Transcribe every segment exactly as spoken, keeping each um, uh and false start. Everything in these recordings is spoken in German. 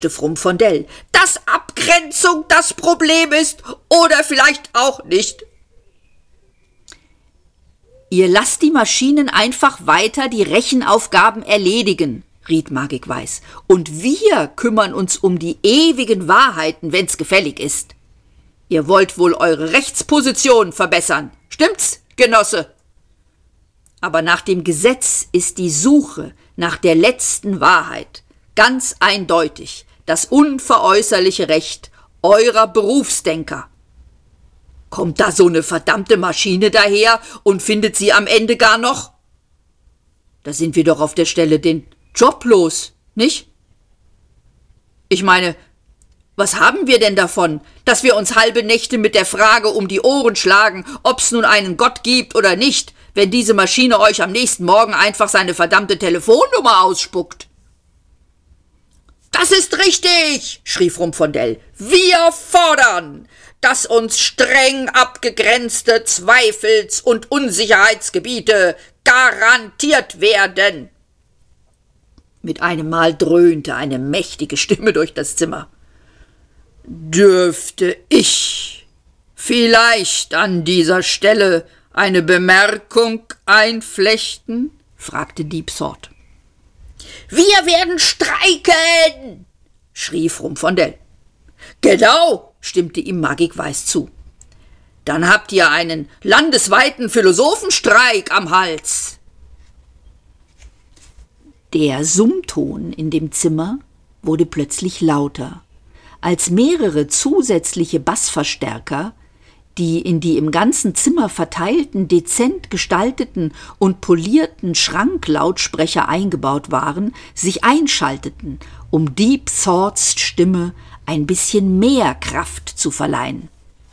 Frumpfondell, dass Abgrenzung das Problem ist oder vielleicht auch nicht. Ihr lasst die Maschinen einfach weiter die Rechenaufgaben erledigen, riet Magicweiß, und wir kümmern uns um die ewigen Wahrheiten, wenn's gefällig ist. Ihr wollt wohl eure Rechtsposition verbessern, stimmt's, Genosse? Aber nach dem Gesetz ist die Suche nach der letzten Wahrheit ganz eindeutig das unveräußerliche Recht eurer Berufsdenker. Kommt da so eine verdammte Maschine daher und findet sie am Ende gar noch? Da sind wir doch auf der Stelle den Job los, nicht? Ich meine, was haben wir denn davon, dass wir uns halbe Nächte mit der Frage um die Ohren schlagen, ob's nun einen Gott gibt oder nicht, wenn diese Maschine euch am nächsten Morgen einfach seine verdammte Telefonnummer ausspuckt? »Das ist richtig«, schrie Frumpfondell. »Wir fordern, dass uns streng abgegrenzte Zweifels- und Unsicherheitsgebiete garantiert werden.« Mit einem Mal dröhnte eine mächtige Stimme durch das Zimmer. »Dürfte ich vielleicht an dieser Stelle eine Bemerkung einflechten?« fragte Deep Thought. »Wir werden streiken«, schrie Frumpfondell. »Genau«, stimmte ihm Magicweiß zu. »Dann habt ihr einen landesweiten Philosophenstreik am Hals.« Der Summton in dem Zimmer wurde plötzlich lauter, als mehrere zusätzliche Bassverstärker, die in die im ganzen Zimmer verteilten, dezent gestalteten und polierten Schranklautsprecher eingebaut waren, sich einschalteten, um Deep Thoughts Stimme ein bisschen mehr Kraft zu verleihen.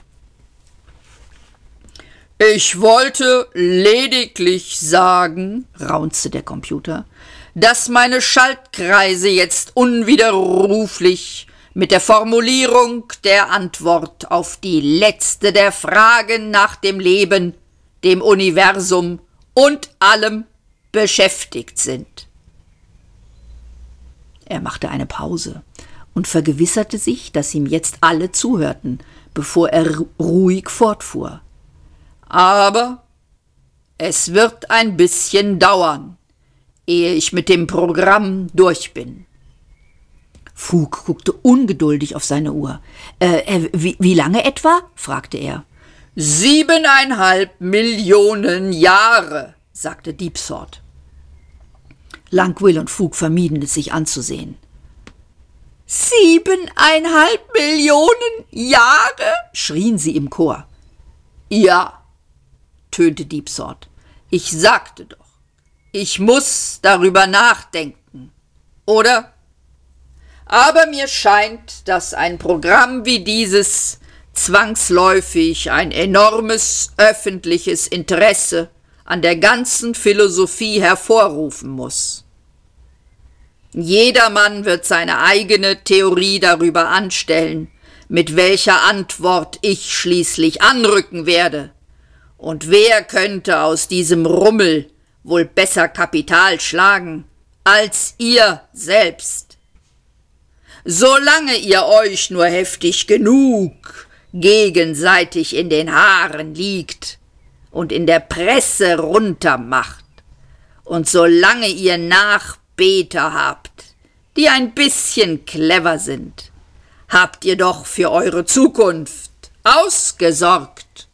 »Ich wollte lediglich sagen«, raunzte der Computer, »dass meine Schaltkreise jetzt unwiderruflich mit der Formulierung der Antwort auf die letzte der Fragen nach dem Leben, dem Universum und allem beschäftigt sind.« Er machte eine Pause und vergewisserte sich, dass ihm jetzt alle zuhörten, bevor er ruhig fortfuhr. »Aber es wird ein bisschen dauern, ehe ich mit dem Programm durch bin.« Fug guckte ungeduldig auf seine Uhr. Äh, äh, wie, wie lange etwa?« fragte er. »Siebeneinhalb Millionen Jahre«, sagte Deep Thought. Langwill und Fug vermieden es, sich anzusehen. »Siebeneinhalb Millionen Jahre?« schrien sie im Chor. »Ja«, tönte Deep Thought. »Ich sagte doch, ich muss darüber nachdenken, oder? Aber mir scheint, dass ein Programm wie dieses zwangsläufig ein enormes öffentliches Interesse an der ganzen Philosophie hervorrufen muss. Jedermann wird seine eigene Theorie darüber anstellen, mit welcher Antwort ich schließlich anrücken werde. Und wer könnte aus diesem Rummel wohl besser Kapital schlagen als ihr selbst? Solange ihr euch nur heftig genug gegenseitig in den Haaren liegt und in der Presse runtermacht, und solange ihr Nachbeter habt, die ein bisschen clever sind, habt ihr doch für eure Zukunft ausgesorgt.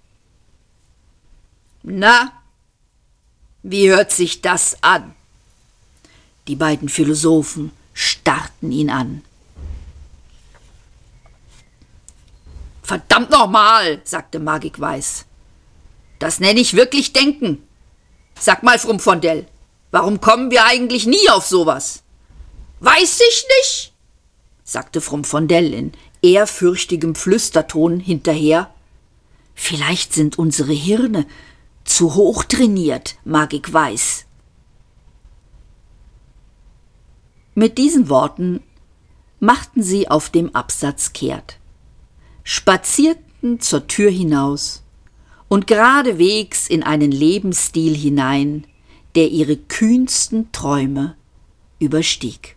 Na, wie hört sich das an?« Die beiden Philosophen starrten ihn an. »Verdammt nochmal«, sagte Magicweiß. »Das nenne ich wirklich Denken. Sag mal, Frumpfondell, warum kommen wir eigentlich nie auf sowas?« »Weiß ich nicht«, sagte Frumpfondell in ehrfürchtigem Flüsterton hinterher. »Vielleicht sind unsere Hirne zu hoch trainiert, Magicweiß.« Mit diesen Worten machten sie auf dem Absatz kehrt, spazierten zur Tür hinaus und geradewegs in einen Lebensstil hinein, der ihre kühnsten Träume überstieg.